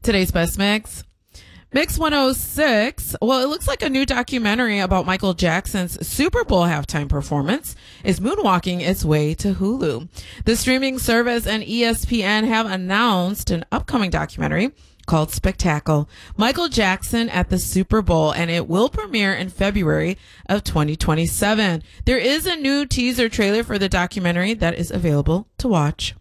Today's best mix. Mix 106. Well, it looks like a new documentary about Michael Jackson's Super Bowl halftime performance is moonwalking its way to Hulu. The streaming service and ESPN have announced an upcoming documentary called Spectacle, Michael Jackson at the Super Bowl, and it will premiere in February of 2027. There is a new teaser trailer for the documentary that is available to watch.